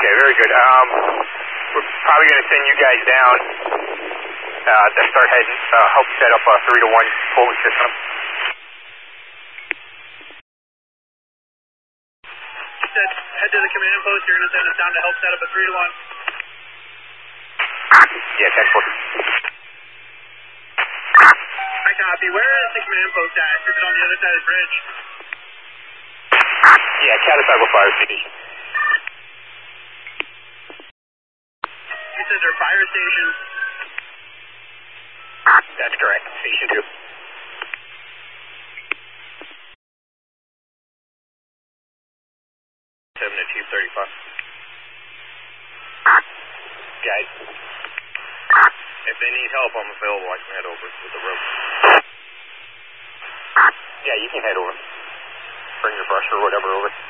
Okay, very good. We're probably going to send you guys down to start heading, help set up a 3-to-1 phone system. Head to the command post. You're going to send us down to help set up a 3-to-1. Yeah, 10-4. I copy. Where is the command post at? Is it on the other side of the bridge? Yeah, Catasauqua Fire Station. You said they're fire stations. That's correct. Station 2. To Tube 35. Guys, if they need help, I'm available. I can head over with the rope. Yeah, you can head over. Bring your brush or whatever over.